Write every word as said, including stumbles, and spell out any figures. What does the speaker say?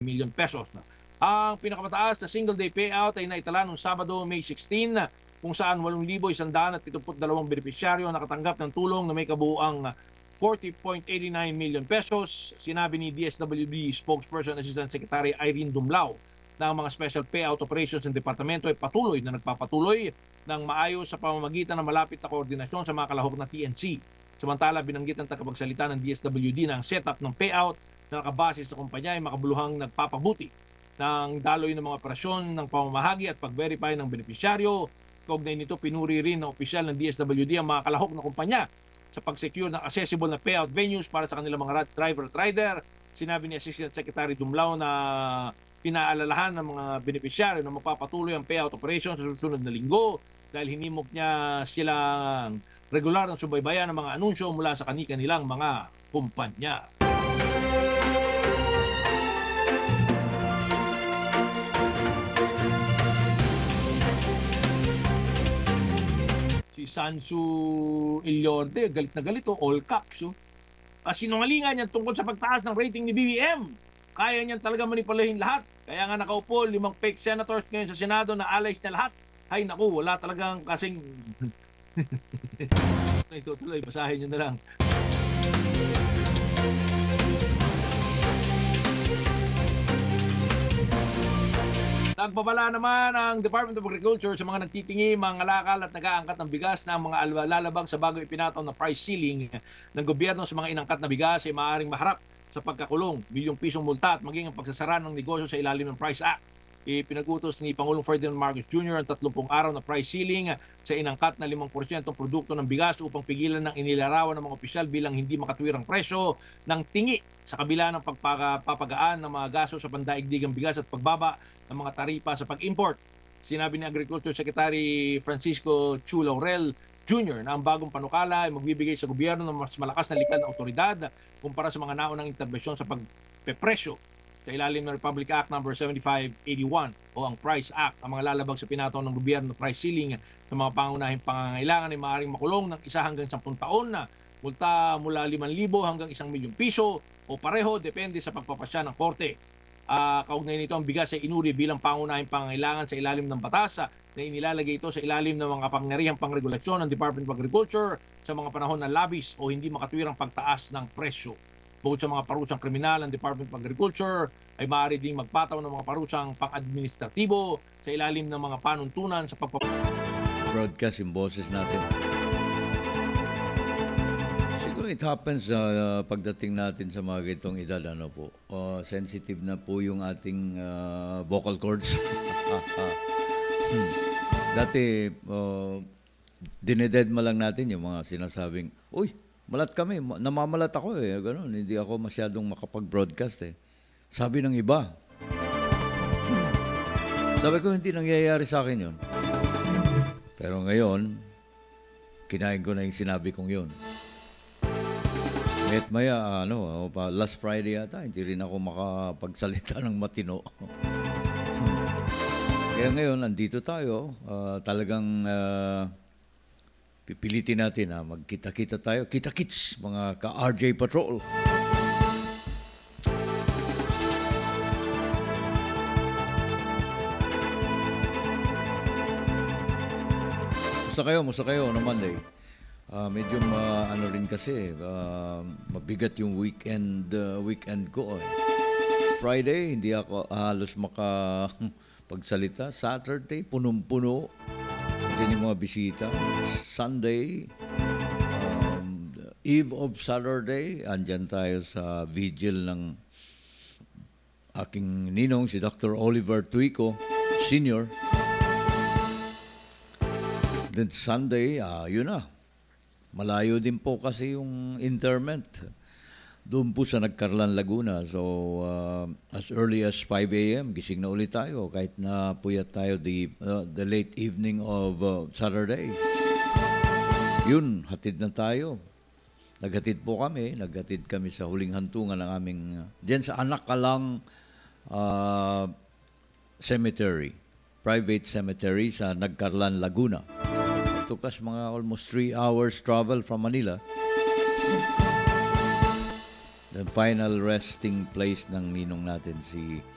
Million pesos. Ang pinakamataas na single day payout ay naitala noong Sabado, May sixteen, kung saan eight thousand one hundred seventy-two benepisyaryo nakatanggap ng tulong na may kabuuang forty point eight nine million pesos. Sinabi ni D S W D spokesperson Assistant Secretary Irene Dumlao na ang mga special payout operations ng departamento ay patuloy na nagpapatuloy ng maayos sa pamamagitan ng malapit na koordinasyon sa mga kalahok na T N C. Samantala, binanggit ng tagapagsalita ng D S W D na ang setup ng payout na nakabase sa kumpanya ay makabuluhang nagpapabuti ng daloy ng mga operasyon ng pamamahagi at pag-verify ng benepisyaryo. Kaugnay nito, pinuri rin ng opisyal ng D S W D ang mga kalahok na kumpanya sa pag-secure ng accessible na payout venues para sa kanilang mga driver at rider. Sinabi ni Assistant Secretary Dumlao na pinaalalahan ng mga benepisyaryo na mapapatuloy ang payout operation sa susunod na linggo dahil hinimok niya silang regular ng subaybayan ng mga anunsyo mula sa kani-kanilang mga kumpanya. Si Sansu Ilyorde, galit na galit, oh, all caps. Oh. Ah, sinungalingan niyan tungkol sa pagtaas ng rating ni B B M. Kaya niyan talaga manipulahin lahat. Kaya nga nakaupo, limang fake senators ngayon sa Senado na allies niya lahat. Ay naku, wala talagang kasing... Ito tuloy, basahin nyo na lang. Nagpabala naman ang Department of Agriculture sa mga nagtitingi, mga ngalakal at nag-aangkat ng bigas na ang mga lalabag sa bago ipinataw na price ceiling ng gobyerno sa mga inangkat na bigas ay maaaring maharap sa pagkakulong, bilyong pisong multa at maging ang pagsasara ng negosyo sa ilalim ng Price Act. Ipinagutos ni Pangulong Ferdinand Marcos Junior ang tatlumpung araw na price ceiling sa inangkat na limang porsyento produkto ng bigas upang pigilan ng inilarawan ng mga opisyal bilang hindi makatwirang presyo ng tingi sa kabila ng pagpapagaan ng mga gasto sa pandaigdigang bigas at pagbaba ng mga taripa sa pag-import. Sinabi ni Agriculture Secretary Francisco Chu Laurel Junior na ang bagong panukala ay magbibigay sa gobyerno ng mas malakas na likod na otoridad kumpara sa mga naunang interbensyon sa pagpepresyo sa ilalim ng Republic Act number seventy-five eighty-one o ang Price Act. Ang mga lalabag sa pinataw ng gobyerno price ceiling sa mga pangunahing pangangailangan ay maaaring makulong ng isa hanggang sampung taon na multa mula limang libo hanggang isang milyong piso o pareho depende sa pagpapasya ng korte. Uh, kaugnay nito, ang bigas ay inuri bilang pangunahing pangangailangan sa ilalim ng batas na inilalagay ito sa ilalim ng mga kapangyarihang pangregulasyon ng Department of Agriculture sa mga panahon ng labis o hindi makatwirang pagtaas ng presyo. Bukod sa mga parusang kriminal, ang Department of Agriculture ay maaari ding magpataw ng mga parusang pang-administratibo sa ilalim ng mga panuntunan sa pagpap... Broadcast yung boses natin. Siguro it happens uh, pagdating natin sa mga gitong edad, ano po, uh, sensitive na po yung ating uh, vocal cords. hmm. Dati, uh, dinededma lang natin yung mga sinasabing, uy, malat kami, namamalat ako eh, ganun, hindi ako masyadong makapag-broadcast eh. Sabi ng iba. Hmm. Sabi ko, hindi nangyayari sa akin yun. Pero ngayon, kinain ko na yung sinabi kong yun. Mayat maya, ano, last Friday yata, hindi rin ako makapagsalita ng matino. Kaya ngayon, nandito tayo, uh, talagang... Uh, pipilitin natin ha, magkita-kita tayo. Kita-kits, mga ka-R J Patrol. Musta kayo, musta kayo naman eh. Uh, medyo uh, ano rin kasi, uh, mabigat yung weekend, uh, weekend ko eh. Friday, hindi ako halos maka pagsalita. Saturday, punong-puno. Yan yung mga bisita. Sunday, um, eve of Saturday, andyan tayo sa vigil ng aking ninong, si Doctor Oliver Tuico, Senior. Then Sunday, uh, yun na. Malayo din po kasi yung interment. Doon po sa Nagcarlan, Laguna. So, uh, as early as five a.m., gising na ulit tayo kahit na puyat tayo the, uh, the late evening of uh, Saturday. Yun, hatid na tayo. Naghatid po kami. Naghatid kami sa huling hantungan ng aming, uh, diyan sa Anakalang uh, Cemetery, private cemetery sa Nagcarlan, Laguna. It took us mga almost three hours travel from Manila. The final resting place ng ninong natin si